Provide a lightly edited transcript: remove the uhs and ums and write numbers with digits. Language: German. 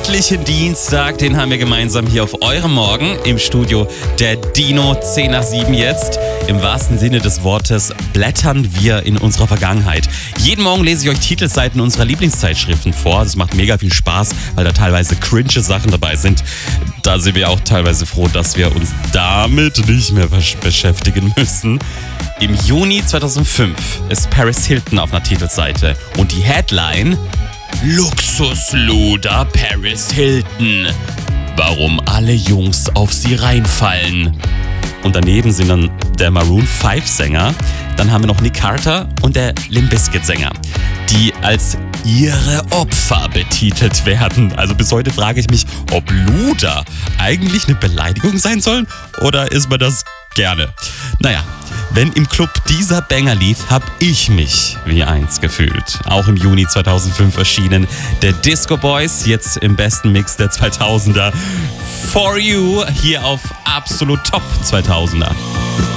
gemütlichen Dienstag, den haben wir gemeinsam hier auf eurem Morgen im Studio der Dino 10 nach 7 jetzt. Im wahrsten Sinne des Wortes blättern wir in unserer Vergangenheit. Jeden Morgen lese ich euch Titelseiten unserer Lieblingszeitschriften vor. Das macht mega viel Spaß, weil da teilweise cringe Sachen dabei sind. Da sind wir auch teilweise froh, dass wir uns damit nicht mehr beschäftigen müssen. Im Juni 2005 ist Paris Hilton auf einer Titelseite und die Headline: Luxusluder Paris Hilton. Warum alle Jungs auf sie reinfallen. Und daneben sind dann der Maroon 5 Sänger. Dann haben wir noch Nick Carter und der Limp Bizkit Sänger, die als ihre Opfer betitelt werden. Also bis heute frage ich mich, ob Luder eigentlich eine Beleidigung sein sollen oder ist man das gerne? Naja, wenn im Club dieser Banger lief, hab ich mich wie eins gefühlt. Auch im Juni 2005 erschienen der Disco Boys, jetzt im besten Mix der 2000er. For You, hier auf Absolut Top 2000er.